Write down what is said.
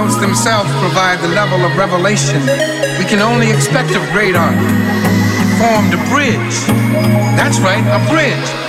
words themselves provide the level of revelation we can only expect of great art. It formed a bridge. That's right, a bridge